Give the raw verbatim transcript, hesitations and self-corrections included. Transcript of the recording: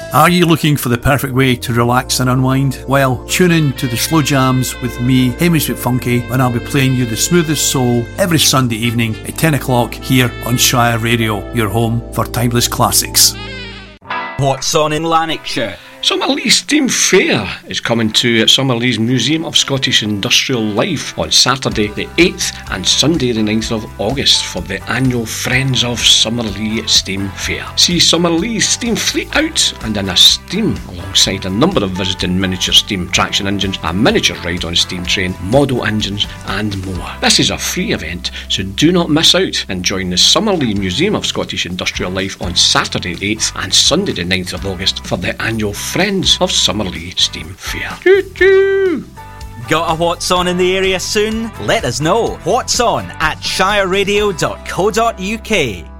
Are you looking for the perfect way to relax and unwind? Well, tune in to the Slow Jams with me, Hamish McFunky, and I'll be playing you the smoothest soul every Sunday evening at ten o'clock here on Shire Radio, your home for timeless classics. What's on in Lanarkshire? Summerlee Steam Fair is coming to Summerlee's Museum of Scottish Industrial Life on Saturday the eighth and Sunday the ninth of August for the annual Friends of Summerlee Steam Fair. See Summerlee's steam fleet out and in a steam alongside a number of visiting miniature steam traction engines, a miniature ride on steam train, model engines and more. This is a free event, so do not miss out and join the Summerlee Museum of Scottish Industrial Life on Saturday the eighth and Sunday the ninth of August for the annual Friends of Summerlee Steam Fair. Choo choo! Got a What's On in the area soon? Let us know. What's On at shire radio dot co dot uk.